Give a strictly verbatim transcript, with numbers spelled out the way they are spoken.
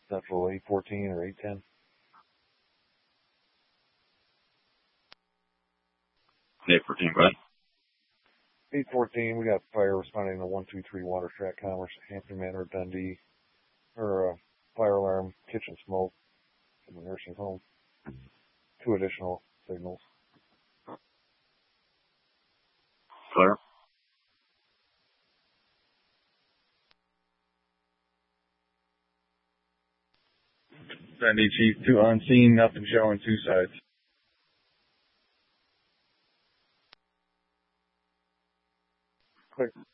Central eight fourteen or eight ten. eight fourteen, go ahead. eight fourteen, we got fire responding to one two three Water Track Commerce, Hampton Manor, Dundee, or uh, fire alarm, kitchen smoke in the nursing home. Two additional signals. Clear. Dundee Chief, two on scene, nothing showing two sides. Clear.